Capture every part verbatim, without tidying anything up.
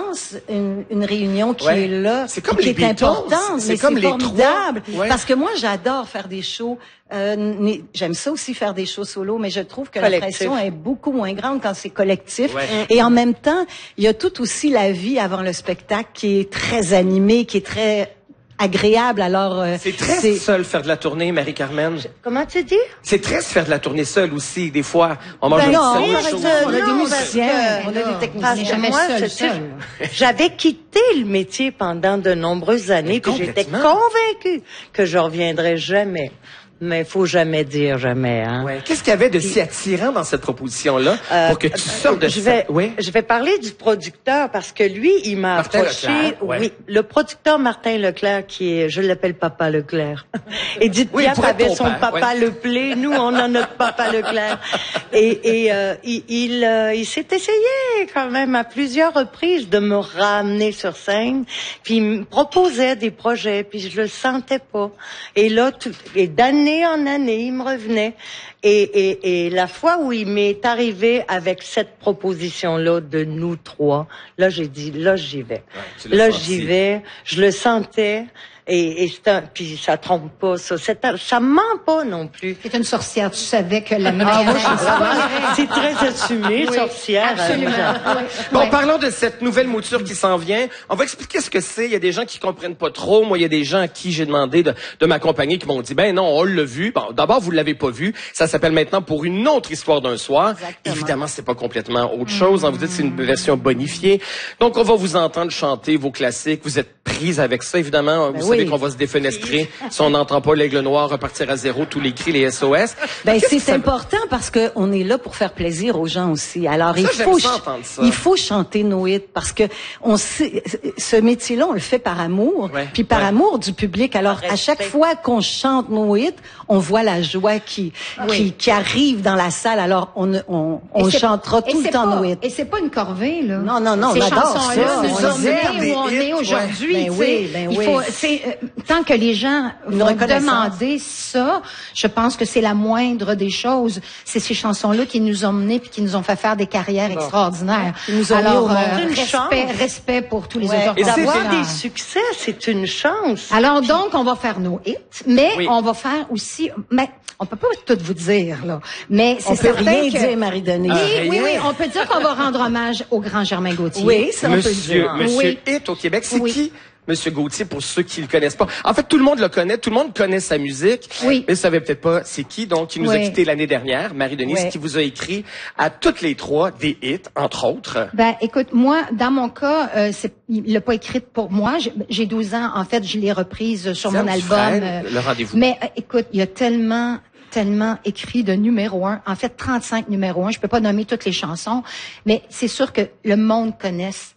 commence une, une réunion qui ouais. est là, c'est comme qui les est Beatles. importante, c'est mais comme c'est les formidable. trois. Ouais. Parce que moi, j'adore faire des shows. Euh, j'aime ça aussi faire des shows solo, mais je trouve que collectif. la pression est beaucoup moins grande quand c'est collectif. Ouais. Et en même temps, il y a tout aussi la vie avant le spectacle qui est très animée, qui est très agréable. Alors, euh, c'est très seul faire de la tournée, Marie-Carmen. Comment tu dis? C'est très faire de la tournée seule aussi. Des fois, on mange Ben un non, petit on a, sandwich. on a des non, musiciens, parce que- on a des techniciens. Parce que jamais moi, seul, je- seul. j'avais quitté le métier pendant de nombreuses années, puis j'étais complètement. convaincue que je reviendrais jamais. Mais faut jamais dire jamais, hein. Ouais. Qu'est-ce qu'il y avait de si attirant dans cette proposition-là Euh, pour que tu sortes de je vais, ça? Oui. je vais parler du producteur parce que lui, il m'a Martin approché. Leclerc, ouais. Oui, le producteur Martin Leclerc, qui est, je l'appelle Papa Leclerc. Edith Oui, Piaf pour être avait ton son père, Papa ouais. Leplé, nous on a notre Papa Leclerc. Et, et euh, il, il, euh, il s'est essayé quand même à plusieurs reprises de me ramener sur scène, puis il me proposait des projets, puis je le sentais pas. Et là, tout, et d'année en année, il me revenait. Et, et, et la fois où il m'est arrivé avec cette proposition-là de nous trois, là, j'ai dit, là, j'y vais. tu l'as Là, senti. j'y vais. Je le sentais. Et, et c'est un, puis ça trompe pas, ça. C'est un- ça ment pas non plus. C'est une sorcière, tu savais que la Ah, meilleure... moi, je suis vraiment- c'est très assumé, sorcière. Absolument. euh, Oui. Bon, Ouais. parlons de cette nouvelle mouture qui s'en vient. On va expliquer ce que c'est. Il y a des gens qui comprennent pas trop. Moi, il y a des gens à qui j'ai demandé de, de m'accompagner qui m'ont dit, ben non, on l'a vu. Bon, d'abord, vous l'avez pas vu. Ça s'appelle maintenant Pour une autre histoire d'un soir. Exactement. Évidemment, c'est pas complètement autre chose. Hein, vous dites que c'est une version bonifiée. Donc, on va vous entendre chanter vos classiques. Vous êtes prise avec ça, évidemment. Ben vous savez oui. qu'on va se défenestrer. Si on n'entend pas l'aigle noir repartir à zéro, tous les cris, les S O S. Ben Qu'est-ce que c'est ça- important parce que on est là pour faire plaisir aux gens aussi. Alors Ça, il j'aime faut ça, ch- entendre ça. il faut chanter nos hits parce que on sait, ce métier-là on le fait par amour, Ouais, puis par ouais. amour du public. Alors Par à chaque respect. fois qu'on chante nos hits, on voit la joie qui qui, qui arrive dans la salle. Alors on on, on Et c'est- chantera et tout le c'est temps pas- nos hits. Et c'est pas une corvée, là. Non, non, non, Ces on adore chansons-là ça. nous On ont les aime, mené des où on hits, est ouais. aujourd'hui. Ben tu oui, sais. ben Il oui. faut, c'est, euh, tant que les gens Une vont reconnaissance. demander ça, je pense que c'est la moindre des choses. C'est ces chansons-là qui nous ont menés puis qui nous ont fait faire des carrières extraordinaires. Qui nous ont mis Alors, au monde. euh, Une respect, chance. respect pour tous les Ouais. auteurs. Et c'est- D'avoir compositeurs. des succès, c'est une chance. Alors donc, on va faire nos hits, mais Oui. on va faire aussi, mais on peut pas tout vous dire là, mais c'est On peut certain rien que... dire, Marie-Denise. Oui, Ah, oui, rien. oui, on peut dire qu'on va rendre hommage au grand Germain Gauthier. Oui, ça on peut le Monsieur, dire. Monsieur Oui. Hit au Québec, c'est Oui. qui Monsieur Gauthier pour ceux qui le connaissent pas? En fait, tout le monde le connaît, tout le monde connaît sa musique, Oui. mais savait peut-être pas c'est qui. Donc, il nous a Oui. quittés l'année dernière, Marie-Denise, Oui. qui vous a écrit à toutes les trois des hits, entre autres. Ben, écoute, moi, dans mon cas, euh, c'est, il l'a pas écrite pour moi. J'ai- J'ai douze ans, en fait, je l'ai reprise sur Serge mon album. Dufresne, euh, le rendez-vous. Mais euh, écoute, il y a tellement tellement écrit de numéro un, en fait trente-cinq numéro un, je peux pas nommer toutes les chansons, mais c'est sûr que le monde connaisse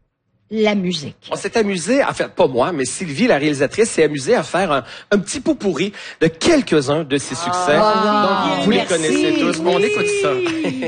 la musique. On s'est amusé, en fait, pas moi, mais Sylvie, la réalisatrice, s'est amusée à faire un, un petit pot pourri de quelques-uns de ses succès. Ah, Donc, vous les merci. connaissez tous. On écoute ça.